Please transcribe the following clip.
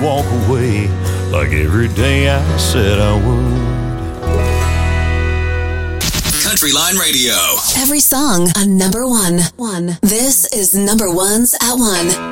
walk away like every day I said I would. Country Line Radio. Every song a number one. This is Number Ones at 1.